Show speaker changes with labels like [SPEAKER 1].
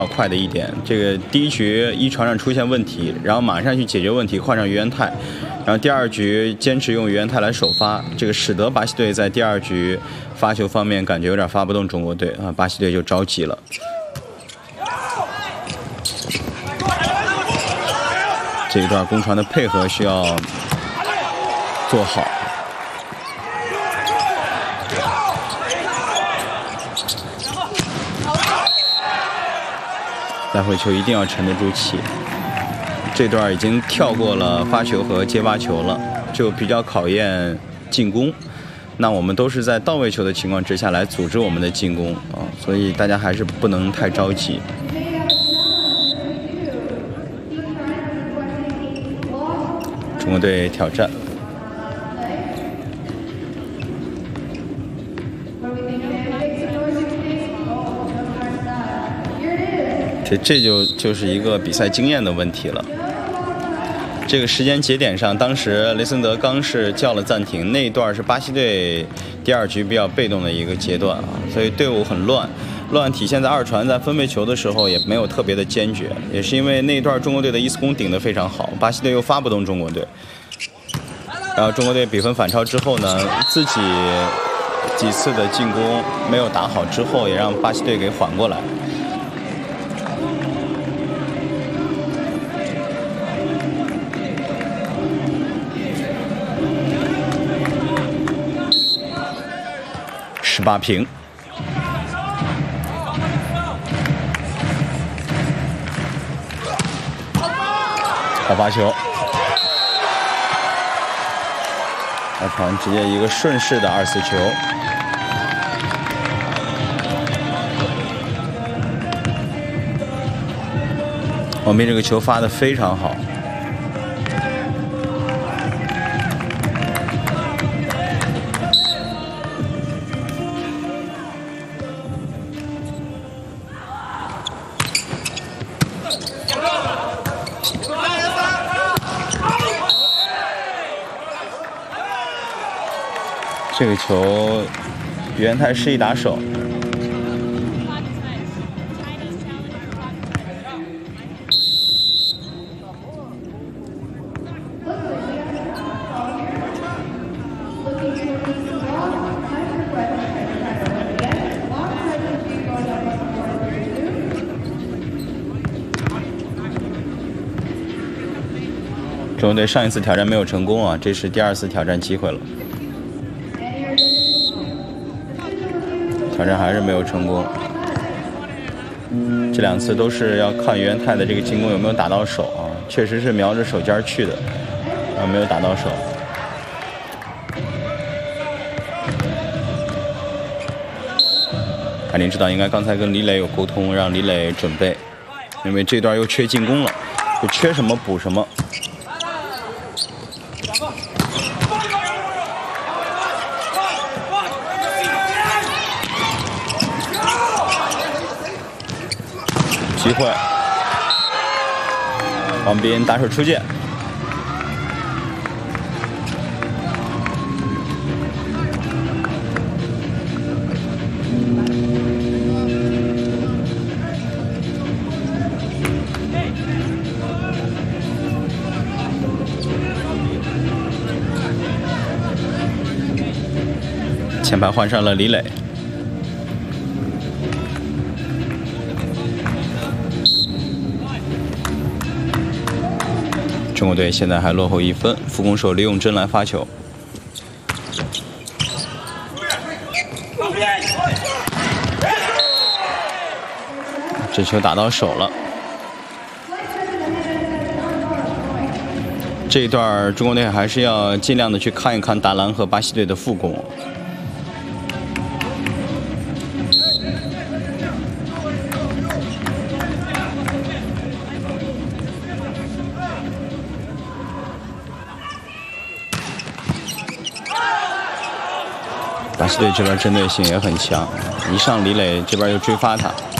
[SPEAKER 1] 快的一点，这个第一局一传上出现问题，然后马上去解决问题，换上于元泰，然后第二局坚持用于元泰来首发，这个使得巴西队在第二局发球方面感觉有点发不动中国队啊，巴西队就着急了。这一段攻传的配合需要做好。 来回球一定要沉得住气。这段已经跳过了发球和接发球了，就比较考验进攻。那我们都是在到位球的情况之下来组织我们的进攻啊，所以大家还是不能太着急。中国队挑战。 这就是一个比赛经验的问题了。这个时间节点上，当时雷森德刚是叫了暂停，那一段是巴西队第二局比较被动的一个阶段啊，所以队伍很乱，体现在二传在分配球的时候也没有特别的坚决，也是因为那一段中国队的一次攻顶得非常好，巴西队又发不动中国队，然后中国队比分反超之后呢，自己几次的进攻没有打好之后，也让巴西队给缓过来。 18平，好发球，二传直接一个顺势的2-4球，王斌这个球发得非常好。 这个球，于元泰示意打手。中国队上一次挑战没有成功啊，这是第2次挑战机会了。 挑战还是没有成功，这2次都是要看于元泰的这个进攻有没有打到手啊，确实是瞄着手尖去的，没有打到手。海林指导应该刚才跟李磊有沟通，让李磊准备，因为这段又缺进攻了，就缺什么补什么。 机会，王斌打手出界，前排换上了李磊。 中国队现在还落后1分，副攻手李永珍来发球。这球打到手了。这一段中国队还是要尽量的去看一看达兰和巴西队的副攻。 巴西队这边针对性也很强，一上李磊这边又追发他。